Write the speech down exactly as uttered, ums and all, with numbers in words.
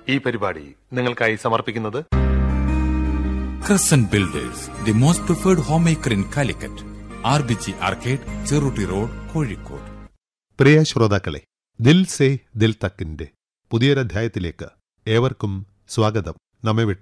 ഈ പരിപാടി നിങ്ങൾക്കായി സമർപ്പിക്കുന്നത് Crescent Builders, the most preferred homemaker in Calicut. R B G arcade, Cherutti road, Kozhikode. പ്രിയ ശ്രോതാക്കളെ, ദിൽ സേ ദിൽ തക്കിന്റെ പുതിയൊരധ്യായത്തിലേക്ക് ഏവർക്കും സ്വാഗതം. നമ്മെ വിട്ട്